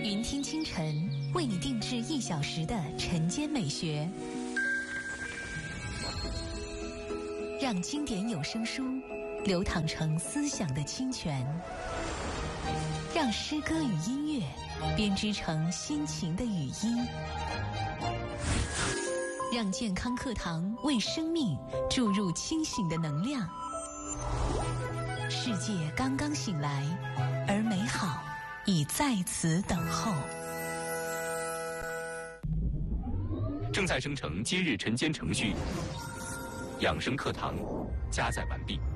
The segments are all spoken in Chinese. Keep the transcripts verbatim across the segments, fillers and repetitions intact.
云听清晨为你定制一小时的晨间美学，让经典有声书流淌成思想的清泉，让诗歌与音乐编织成心情的语音，让健康课堂为生命注入清醒的能量。世界刚刚醒来，而美好已在此等候。 正在生成今日晨间程序，养生课堂加载完毕。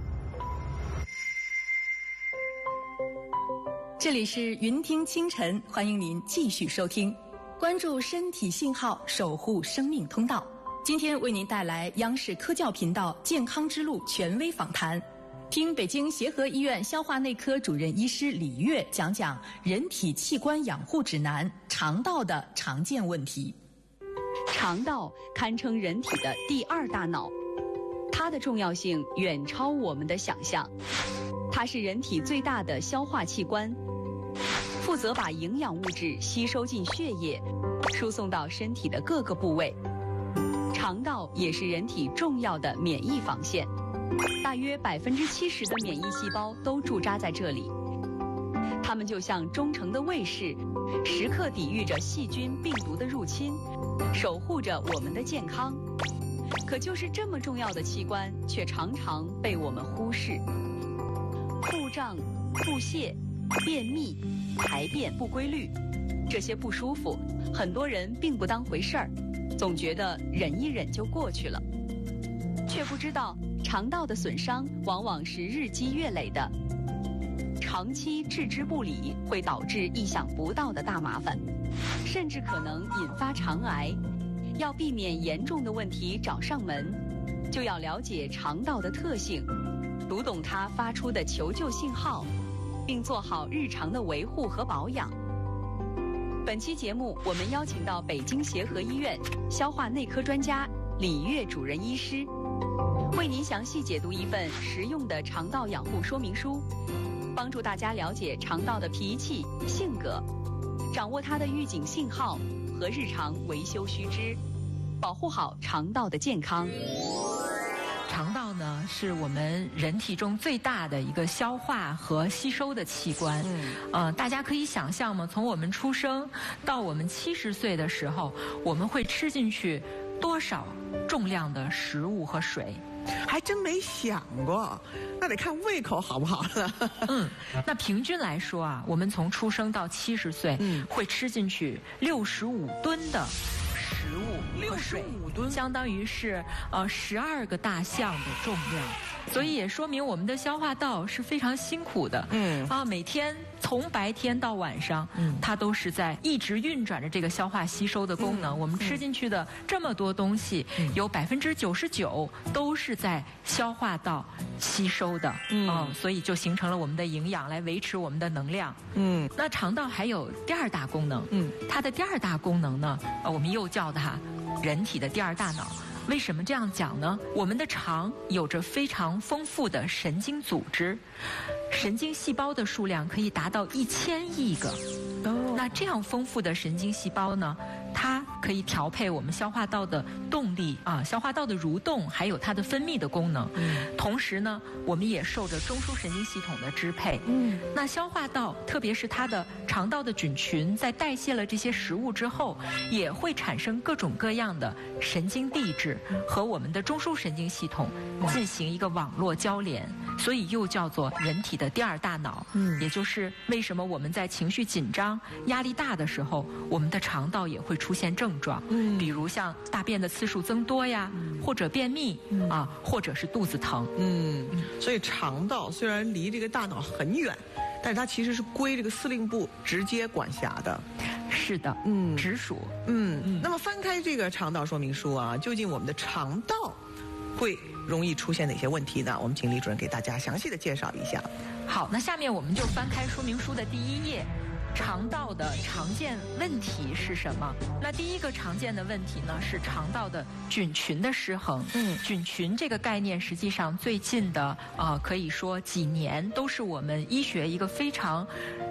这里是云听清晨，欢迎您继续收听，关注身体信号，守护生命通道。今天为您带来央视科教频道健康之路权威访谈，听北京协和医院消化内科主任医师李月讲讲人体器官养护指南，肠道的常见问题。 肠道堪称人体的第二大脑，它的重要性远超我们的想象。它是人体最大的消化器官，负责把营养物质吸收进血液，输送到身体的各个部位。肠道也是人体重要的免疫防线，大约百分之七十的免疫细胞都驻扎在这里。它们就像忠诚的卫士，时刻抵御着细菌、病毒的入侵，守护着我们的健康。可就是这么重要的器官，却常常被我们忽视。腹胀、腹泻、便秘、排便不规律，这些不舒服，很多人并不当回事儿，总觉得忍一忍就过去了，却不知道肠道的损伤往往是日积月累的，长期置之不理会导致意想不到的大麻烦，甚至可能引发肠癌。要避免严重的问题找上门，就要了解肠道的特性，读懂它发出的求救信号，并做好日常的维护和保养。本期节目我们邀请到北京协和医院消化内科专家李月主任医师，为您详细解读一份实用的肠道养护说明书，帮助大家了解肠道的脾气、性格，掌握它的预警信号和日常维修须知，保护好肠道的健康。 肠道呢，是我们人体中最大的一个消化和吸收的器官。嗯，呃，大家可以想象吗？从我们出生到我们七十岁的时候，我们会吃进去多少重量的食物和水？ 还真没想过，那得看胃口好不好了。 嗯，那平均来说啊，我们从出生到七十岁，嗯，会吃进去六十五吨的食物和水， 六十五吨， 相当于是呃十二个大象的重量，所以也说明我们的消化道是非常辛苦的。嗯啊，每天从白天到晚上，嗯，它都是在一直运转着这个消化吸收的功能。嗯、我们吃进去的这么多东西，嗯、有百分之九十九都是在消化道吸收的。嗯、啊，所以就形成了我们的营养来维持我们的能量。嗯，那肠道还有第二大功能。嗯，它的第二大功能呢，呃，我们又叫它人体的第二大脑。为什么这样讲呢？我们的肠有着非常丰富的神经组织，神经细胞的数量可以达到一千亿个。哦，那这样丰富的神经细胞呢，它可以调配我们消化道的动力啊，消化道的蠕动，还有它的分泌的功能。嗯，同时呢，我们也受着中枢神经系统的支配。嗯，那消化道，特别是它的肠道的菌群，在代谢了这些食物之后，也会产生各种各样的神经递质，和我们的中枢神经系统进行一个网络交联，所以又叫做人体的第二大脑。嗯，也就是为什么我们在情绪紧张、压力大的时候，我们的肠道也会出现症状。嗯，比如像大便的次数增多呀，嗯、或者便秘、嗯、啊，或者是肚子疼。 嗯，所以肠道虽然离这个大脑很远，但是它其实是归这个司令部直接管辖的。 是的，嗯，直属。 嗯嗯。那么翻开这个肠道说明书啊，究竟我们的肠道会容易出现哪些问题呢？我们请李主任给大家详细的介绍一下。 好，那下面我们就翻开说明书的第一页。肠道的常见问题是什么？那第一个常见的问题呢，是肠道的菌群的失衡。嗯，菌群这个概念，实际上最近的呃，可以说几年都是我们医学一个非常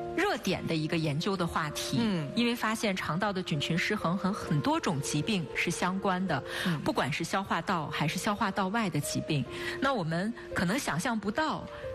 热点的一个研究的话题。嗯，因为发现肠道的菌群失衡和很多种疾病是相关的，嗯、不管是消化道还是消化道外的疾病。那我们可能想象不到，